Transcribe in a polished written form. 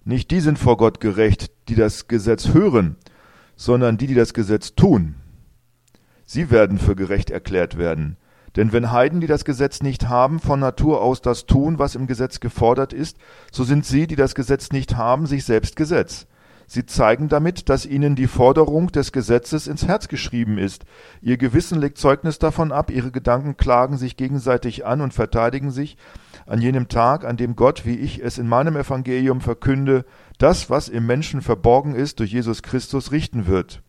Nicht die sind vor Gott gerecht, die das Gesetz hören, sondern die das Gesetz tun. Sie werden für gerecht erklärt werden. Denn wenn Heiden, die das Gesetz nicht haben, von Natur aus das tun, was im Gesetz gefordert ist, so sind sie, die das Gesetz nicht haben, sich selbst Gesetz. Sie zeigen damit, dass ihnen die Forderung des Gesetzes ins Herz geschrieben ist. Ihr Gewissen legt Zeugnis davon ab, ihre Gedanken klagen sich gegenseitig an und verteidigen sich an jenem Tag, an dem Gott, wie ich es in meinem Evangelium verkünde, das, was im Menschen verborgen ist, durch Jesus Christus richten wird.